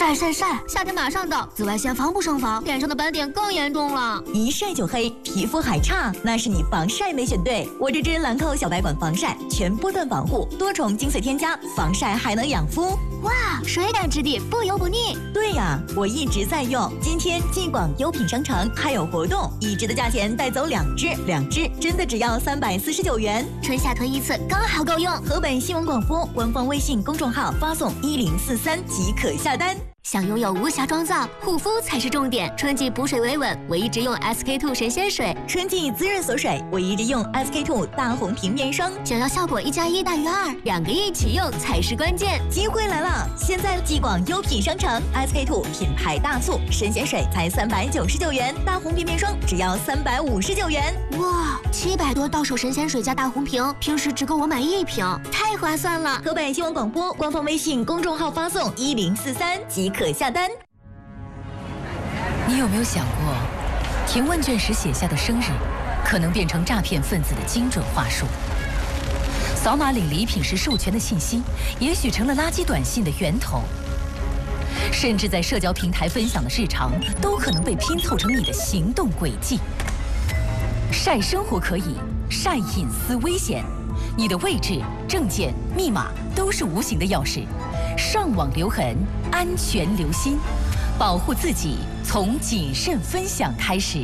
晒晒晒！夏天马上到，紫外线防不胜防，脸上的斑点更严重了。 一晒就黑，皮肤还差，那是你防晒没选对。我这支兰蔻小白管防晒，全波段防护，多重精粹添加，防晒还能养肤。 哇，水感质地，不油不腻。 对呀，我一直在用。今天进广优品商城还有活动，1支的价钱带走2支，2支真的只要349元。 春夏囤一次刚好够用。 河北新闻广播官方微信公众号发送1043即可下单。 想拥有无瑕妆造，护肤才是重点。春季补水维稳，我一直用 SK-II 神仙水； 春季滋润锁水，我一直用 SK-II 大红瓶面霜。 想要效果1+1大于2，2个一起用才是关键。 机会来了！现在继广优品商城 SK-II 品牌大促，神仙水才399元，大红瓶面霜只要359元。 哇，700多到手神仙水加大红瓶，平时只够我买1瓶，太划算了！ 河北新闻广播官方微信公众号发送1043即可下单。 你有没有想过，填问卷时写下的生日，可能变成诈骗分子的精准话术？扫码领礼品时授权的信息，也许成了垃圾短信的源头。甚至在社交平台分享的日常，都可能被拼凑成你的行动轨迹。晒生活可以，晒隐私危险。你的位置、证件、密码都是无形的钥匙。上网留痕，安全留心，保护自己从谨慎分享开始。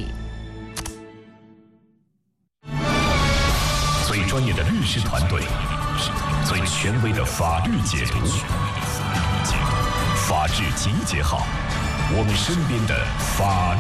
最专业的律师团队，最权威的法律解读，法治集结号，我们身边的法律。